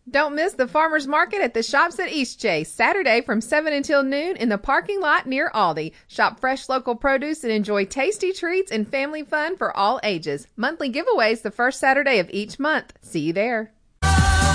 Don't miss the farmers market at the shops at Eastchase, Saturday from 7 until noon in the parking lot near Aldi. Shop fresh local produce and enjoy tasty treats and family fun for all ages. Monthly giveaways the first Saturday of each month. See you there.